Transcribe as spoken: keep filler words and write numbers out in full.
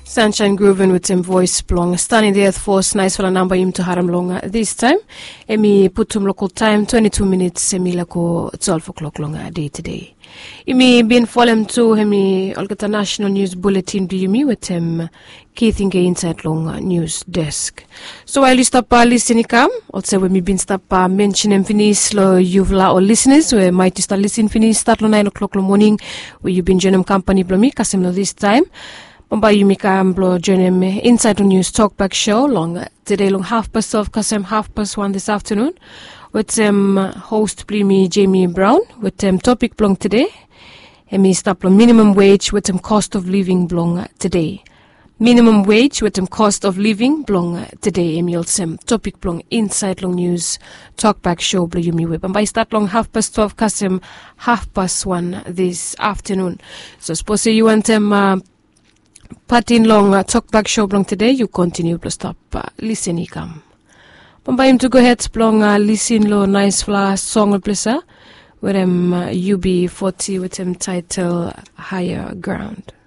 Sunshine Groovin with him voice blong. Standing the earth force, nice for a number him to haram longa. This time, emi putum local time, twenty-two minutes, emi lako twelve o'clock longa day to day. Imi bin folem to hemi Olgata National News Bulletin do you with him Keith Inge Inside Long News Desk. So while you stop uh, listening come, also when me bin stop uh, mention him finish lo you've la or listeners where might start listening finish start lo nine o'clock lo morning where you been joining company blo me kasim lo this time. Bamba you make um blo join me Inside the News Talkback Show long today long half past twelve kasem half past one this afternoon with um host me Jamie Brown with um topic blong today. And me stop lo minimum wage with um cost of living blong today. Minimum wage with um cost of living blong today. Emil sem topic blong Inside long news talkback show blo you me web. And by start long half past twelve kasem half past one this afternoon. So suppose you want um uh, part in long uh, talkback show blong today, you continue to stop uh, listening come. But him to go ahead blong uh, listen lo nice fla song plesa with him uh, U B forty with him title Higher Ground.